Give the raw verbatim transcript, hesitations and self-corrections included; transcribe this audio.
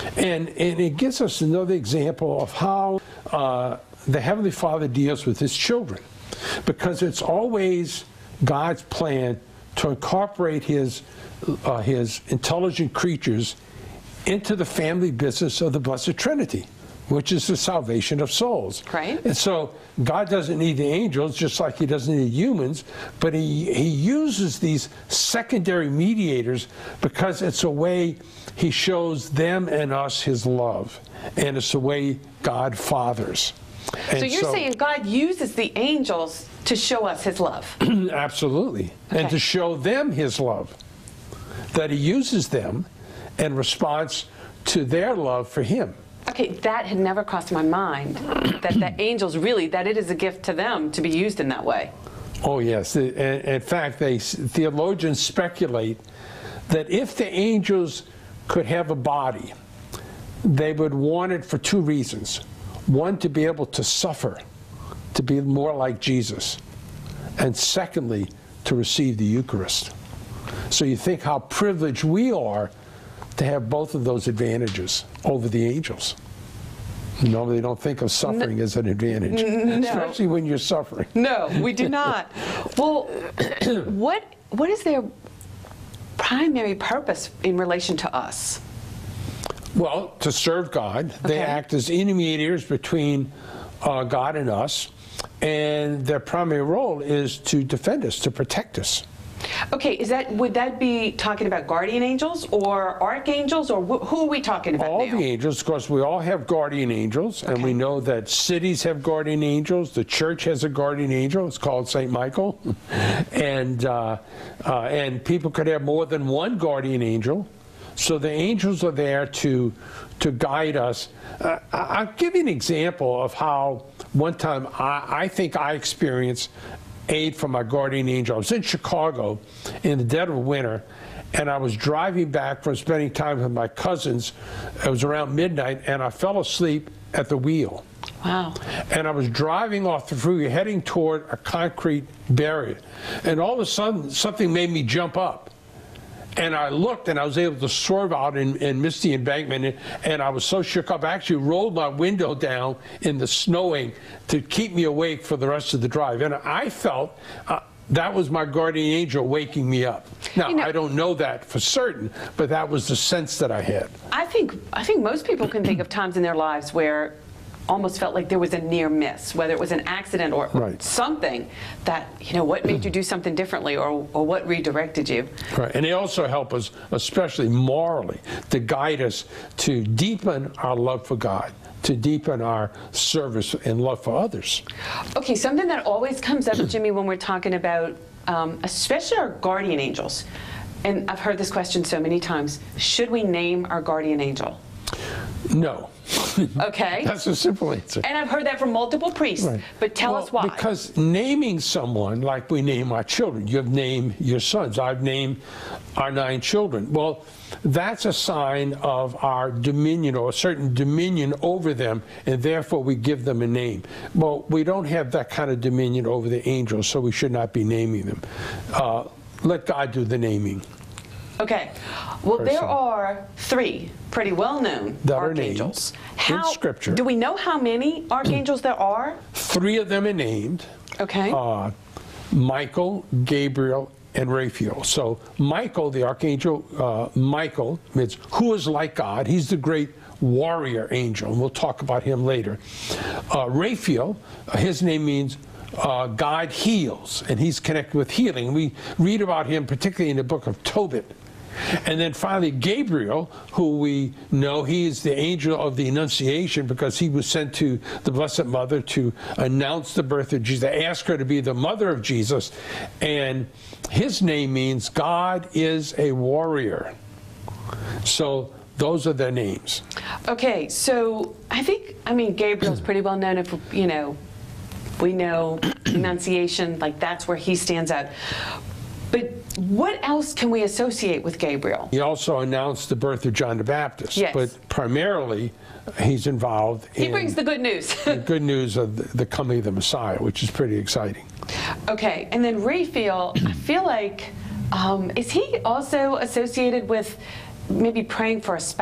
And, and it gives us another example of how uh, the Heavenly Father deals with His children. Because it's always God's plan to incorporate His, uh, his intelligent creatures into the family business of the Blessed Trinity, which is the salvation of souls. Right. And so God doesn't need the angels, just like He doesn't need humans, but He, he uses these secondary mediators because it's a way He shows them and us His love. And it's the way God fathers. And so you're so, saying God uses the angels to show us His love? Absolutely. Okay. And to show them His love. That He uses them in response to their love for Him. Okay, that had never crossed my mind, that the angels really, that it is a gift to them to be used in that way. Oh, yes. In fact, they, theologians speculate that if the angels could have a body, they would want it for two reasons. One, to be able to suffer, to be more like Jesus. And secondly, to receive the Eucharist. So you think how privileged we are to have both of those advantages over the angels. No, they don't think of suffering no. as an advantage, no. especially when you're suffering. No, we do not. Well, what what is their primary purpose in relation to us? Well, to serve God. Okay. They act as intermediaries between uh, God and us, and their primary role is to defend us, to protect us. Okay, is that would that be talking about guardian angels or archangels, or wh who are we talking about all now? The angels, of course. We all have guardian angels, okay. and we know that cities have guardian angels. The church has a guardian angel. It's called Saint Michael, and uh, uh, and people could have more than one guardian angel. So the angels are there to to guide us. Uh, I'll give you an example of how one time I, I think I experienced aid from my guardian angel. I was in Chicago in the dead of winter, and I was driving back from spending time with my cousins. It was around midnight, and I fell asleep at the wheel. Wow. And I was driving off the freeway, heading toward a concrete barrier. And all of a sudden, something made me jump up. And I looked, and I was able to swerve out and, and miss the embankment, and, and I was so shook up. I actually rolled my window down in the snowing to keep me awake for the rest of the drive. And I felt uh, that was my guardian angel waking me up. Now, you know, I don't know that for certain, but that was the sense that I had. I think, I think most people can think of times in their lives where almost felt like there was a near miss, whether it was an accident or right. something that, you know, what made you do something differently, or, or what redirected you. Right, and they also help us, especially morally, to guide us to deepen our love for God, to deepen our service and love for others. Okay, something that always comes up, Jimmy, when we're talking about, um, especially our guardian angels, and I've heard this question so many times, should we name our guardian angel? No. Okay. That's a simple answer. And I've heard that from multiple priests, right. but tell well, us why. Because naming someone, like we name our children, you have named your sons, I've named our nine children. Well, that's a sign of our dominion, or a certain dominion over them, and therefore we give them a name. Well, we don't have that kind of dominion over the angels, so we should not be naming them. Uh, let God do the naming. Okay. Well, there are three pretty well-known archangels. How, in Scripture. Do we know how many archangels there are? Three of them are named. Okay. Uh, Michael, Gabriel, and Raphael. So Michael, the archangel, uh, Michael, means who is like God. He's the great warrior angel, and we'll talk about him later. Uh, Raphael, uh, his name means Uh, God heals, and he's connected with healing. We read about him particularly in the book of Tobit. And then finally Gabriel, who we know he is the angel of the Annunciation, because he was sent to the Blessed Mother to announce the birth of Jesus, ask her to be the mother of Jesus. And his name means God is a warrior. So those are their names. Okay, so I think, I mean, Gabriel's pretty well known, if, you know, we know Annunciation, like that's where he stands out. But what else can we associate with Gabriel? He also announced the birth of John the Baptist. Yes. But primarily, he's involved in... He brings the good news. the good news of the, the coming of the Messiah, which is pretty exciting. Okay, and then Raphael, I feel like, um, is he also associated with maybe praying for a spouse?